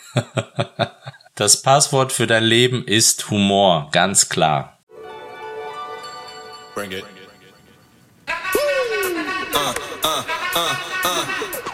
Das Passwort für dein Leben ist Humor, ganz klar. Bring it.